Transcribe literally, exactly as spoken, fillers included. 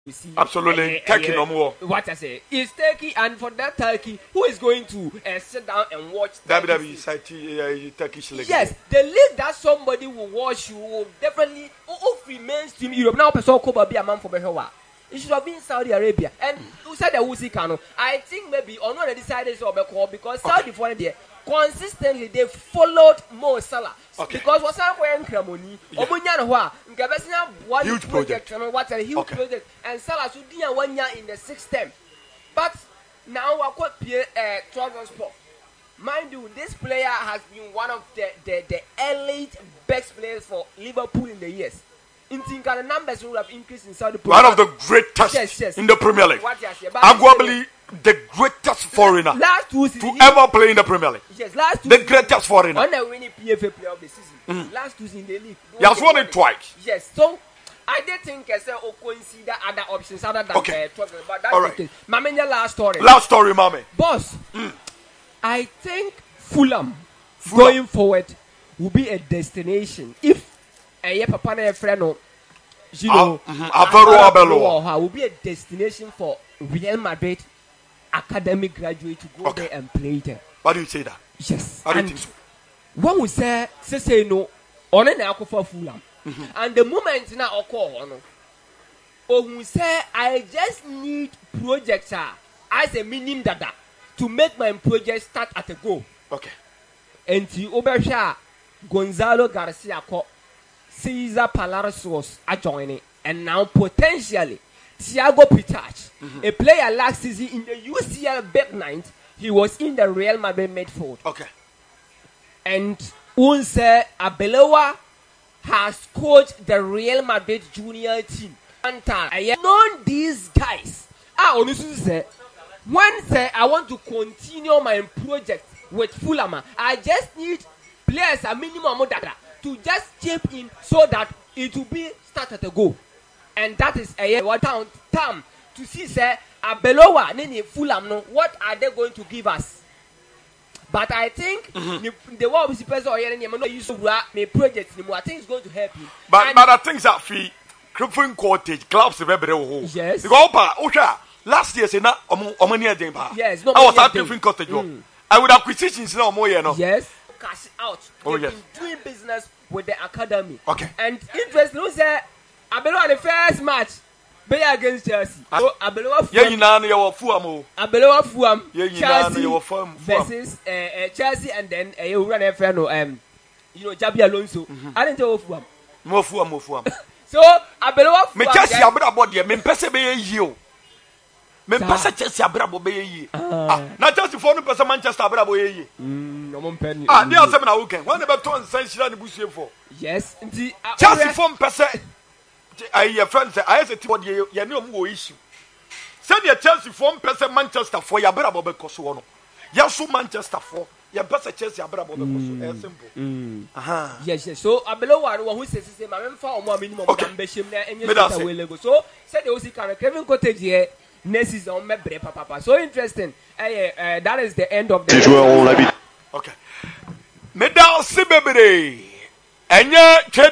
You see, absolutely, uh, Turkey uh, no more. What I say is Turkey, and for that Turkey, who is going to uh, sit down and watch W W E Turkish league? Yes, the league that somebody will watch, you will definitely. Oh, free mainstream Europe now. Person could be a man for Behawa. It should have been Saudi Arabia, and who said the Uzi Kano? I think maybe on one of the decided so because Saudi okay. for there consistently they followed Mo Salah okay. because what's up when Kramoni, Omunya Noa, Gabasina, one huge project, project. What a huge okay. project, and Salah should be a one year in the system. But now I quite Pierre Trabzonspor. Mind you, this player has been one of the, the, the elite best players for Liverpool in the years. In think the numbers will have increased in Saudi. One of the greatest yes, yes. in the Premier League. Arguably the greatest foreigner last two seasons, to ever play in the Premier League. Yes, last two the greatest foreigner. On the winning P F A player of the season. Mm-hmm. Last two seasons in the league. He has won it twice. Yes, so I did think I said or consider other options other than okay. uh, but that's all right. the Mame, the last story. Last story, Mame. Boss, mm. I think Fulham, Fulham going forward will be a destination if a papa na friend you know, Avero Abelo will be a destination for Real Madrid academic graduate to go okay. there and play there. Why do you say that? Yes. Why do you think so? One will say, say, say no, on an alcohol for Fulham. Mm-hmm. And the moment now, occur, oh, who say, I just need projects as a minimum data to make my project start at a go. Okay. And the Obersha, Gonzalo Garcia, Cesar Palacios are joining, and now potentially Thiago Pitach, mm-hmm. a player last season in the U C L back nine, he was in the Real Madrid midfield. Okay. And Unse Abeloa has coached the Real Madrid junior team. And I know these guys. I honestly say, when say I want to continue my project with Fulham, I just need players a minimum of data to just chip in so that it will be start at a go. And that is a one town term to see say Abeloa nini Fulham no what are they going to give us? But I think mm-hmm. the one who person or any no use my project anymore. I think it's going to help you. But and but I think that fee Crippling Cottage clubs have ever yes. Because Opa last year say na omo near dem ba. Yes, no. I was at Crippling Cottage. Mm. I would acquisitions no more you know. Yes. Cash out. Oh, They've yes. been doing business with the academy. Okay. And interesting, say Abeloa the first match be against Chelsea. Ah. So Abeloa yeah, you know you were Fulham. Abeloa Fulham. Yeah, you Chelsea know you Fulham versus uh, uh, Chelsea, and then uh, you run a friend um you know Jabi Alonso. Mm-hmm. I didn't tell Fulham. More Fulham, more Fulham. So Abeloa Fulham. Me Chelsea abra board here. Me pese be ye. Me pese Chelsea abra board be ye. Ah, na Chelsea for no pese Manchester abra board ye. Mm, no mo penny. Ah, they are seven na weekend. When they be turn sense na busie for. Yes, nti Chelsea form pese I your friend say I say tibod ye ye no mo issue. Say the Chelsea form pese Manchester for ya abra board be koso no. Ya so Manchester for ya pese Chelsea abra board be koso. Eh simple. Aha. Yes, yes. So Abeloa no who say say ma memfa omo minimum number shim na enye that way lego. So say the Osi can Kevin Cottage here next is on me bre papa. So interesting. Eh uh, that is the end of the okay. Medal Sibebere. Enye